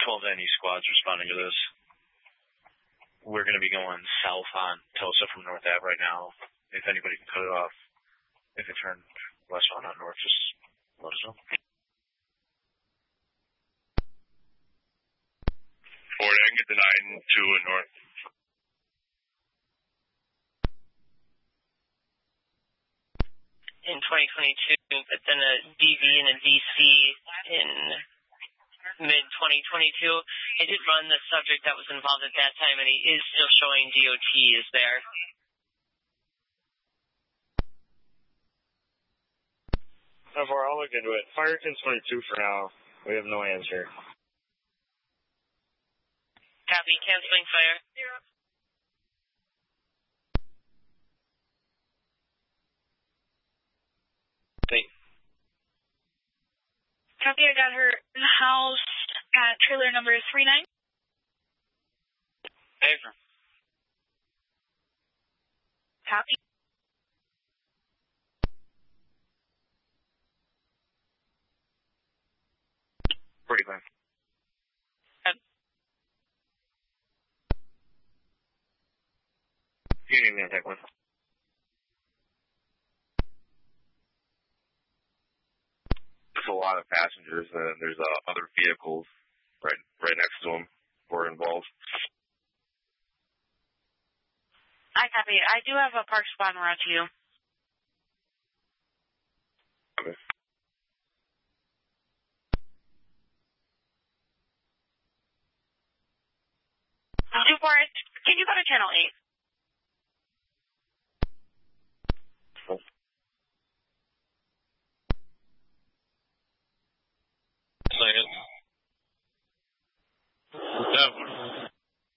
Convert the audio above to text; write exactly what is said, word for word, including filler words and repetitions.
twelve N E squads responding to this. We're going to be going south on Tulsa from North Ave right now. If anybody can cut it off, if it turned westbound on North, just let us know. Ford, I can get the nine two in North. In twenty twenty-two, but then a D V and a D C in mid twenty twenty-two. I did run the subject that was involved at that time, and he is still showing D O T is there. So far, I'll look into it. Fireton's twenty-two for now. We have no answer. Copy, canceling fire. Zero. Thank Copy, I got her in the house at trailer number three nine. Paper. Copy. Pretty clear. You need me to take one. There's a lot of passengers, and there's uh, other vehicles right right next to them who are involved. I copy. I do have a park spot around to you. Okay. Two Forest, can you go to channel eight? Second. Seven.